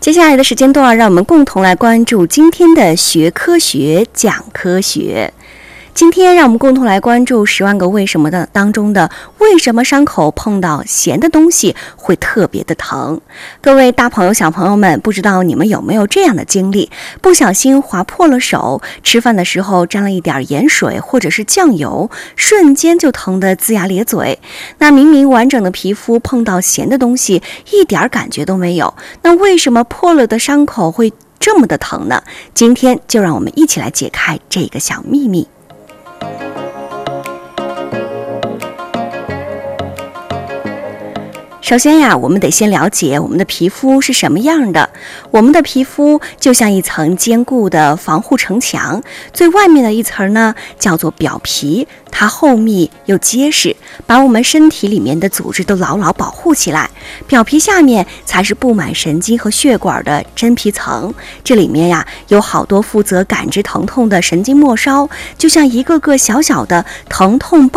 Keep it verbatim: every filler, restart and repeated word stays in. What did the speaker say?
接下来的时间段，让我们共同来关注今天的学科学讲科学。今天让我们共同来关注十万个为什么的当中的为什么伤口碰到咸的东西会特别的疼。各位大朋友小朋友们，不知道你们有没有这样的经历，不小心划破了手，吃饭的时候沾了一点盐水或者是酱油，瞬间就疼得龇牙咧嘴。那明明完整的皮肤碰到咸的东西一点感觉都没有，那为什么破了的伤口会这么的疼呢？今天就让我们一起来解开这个小秘密。首先呀，我们得先了解我们的皮肤是什么样的。我们的皮肤就像一层坚固的防护城墙，最外面的一层呢叫做表皮，它厚密又结实，把我们身体里面的组织都牢牢保护起来。表皮下面才是布满神经和血管的真皮层，这里面呀有好多负责感知疼痛的神经末梢，就像一个个小小的疼痛